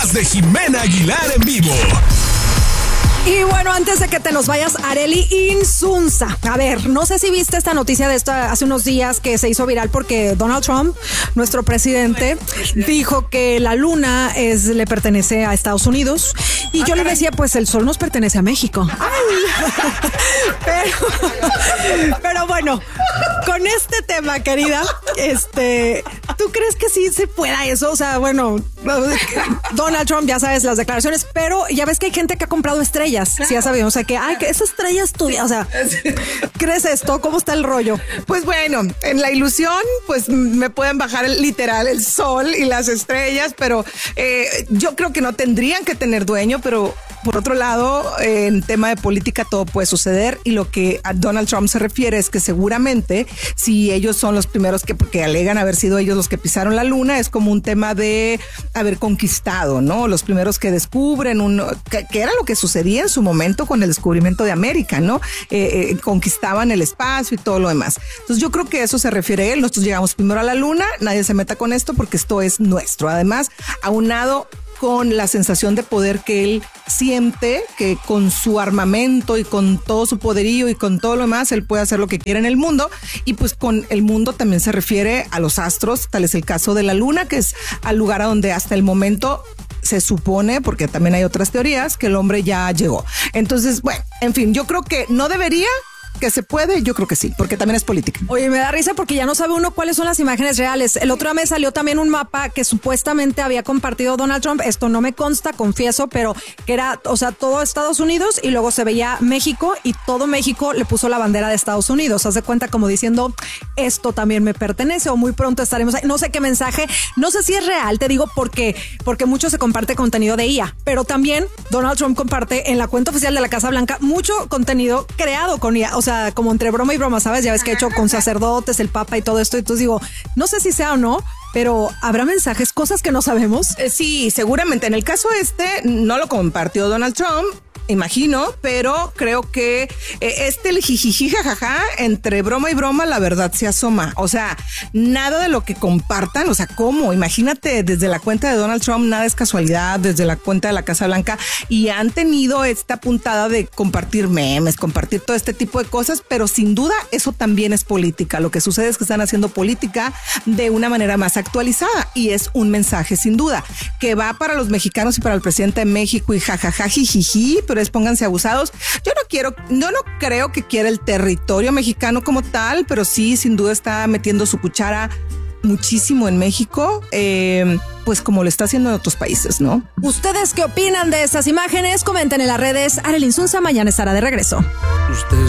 De Jimena Aguilar en vivo. Y bueno, antes de que te nos vayas, Arely Insunza. A ver, no sé si viste esta noticia de esto hace unos días que se hizo viral porque Donald Trump, nuestro presidente, dijo que la luna le pertenece a Estados Unidos. Y yo le decía, pues el sol nos pertenece a México. Pero bueno, con este tema, querida, ¿tú crees que sí se pueda eso? O sea, bueno, Donald Trump, ya sabes las declaraciones, pero ya ves que hay gente que ha comprado estrellas. Sí, ya sabemos, o sea, que esa estrella es tuya. O sea, ¿crees esto? ¿Cómo está el rollo? Pues bueno, en la ilusión, pues me pueden bajar literal el sol y las estrellas, pero yo creo que no tendrían que tener dueño, pero por otro lado, en tema de política todo puede suceder, y lo que a Donald Trump se refiere es que seguramente si ellos son los primeros porque alegan haber sido ellos los que pisaron la luna, es como un tema de haber conquistado, ¿no? Los primeros que descubren que era lo que sucedía en su momento con el descubrimiento de América, ¿no? Conquistaban el espacio y todo lo demás. Entonces yo creo que eso se refiere a él. Nosotros llegamos primero a la luna, nadie se meta con esto porque esto es nuestro. Además, aunado con la sensación de poder que él siente, que con su armamento y con todo su poderío y con todo lo demás, él puede hacer lo que quiera en el mundo. Y pues con el mundo también se refiere a los astros, tal es el caso de la luna, que es al lugar a donde hasta el momento se supone, porque también hay otras teorías, que el hombre ya llegó. Entonces, bueno, en fin, yo creo que no debería, que se puede, yo creo que sí, porque también es política. Oye, me da risa porque ya no sabe uno cuáles son las imágenes reales. El otro día me salió también un mapa que supuestamente había compartido Donald Trump. Esto no me consta, confieso, pero que era, o sea, todo Estados Unidos y luego se veía México y todo México le puso la bandera de Estados Unidos. Haz de cuenta como diciendo, esto también me pertenece o muy pronto estaremos ahí. No sé qué mensaje, no sé si es real, te digo porque mucho se comparte contenido de IA, pero también Donald Trump comparte en la cuenta oficial de la Casa Blanca mucho contenido creado con IA. O sea, como entre broma y broma, ¿sabes? Ya ves que he hecho con sacerdotes, el papa y todo esto. Entonces digo, no sé si sea o no, pero ¿habrá mensajes, cosas que no sabemos? Sí, seguramente. En el caso no lo compartió Donald Trump, imagino, pero creo que el jijiji jajaja, entre broma y broma, la verdad se asoma. O sea, nada de lo que compartan, o sea, ¿cómo? Imagínate, desde la cuenta de Donald Trump, nada es casualidad, desde la cuenta de la Casa Blanca, y han tenido esta puntada de compartir memes, compartir todo este tipo de cosas, pero sin duda eso también es política. Lo que sucede es que están haciendo política de una manera más actualizada, y es un mensaje sin duda, que va para los mexicanos y para el presidente de México, y jajaja, jijiji, pero pónganse abusados. Yo no creo que quiera el territorio mexicano como tal, pero sí, sin duda está metiendo su cuchara muchísimo en México, pues como lo está haciendo en otros países, ¿no? ¿Ustedes qué opinan de estas imágenes? Comenten en las redes. Arely Insunza mañana estará de regreso. Ustedes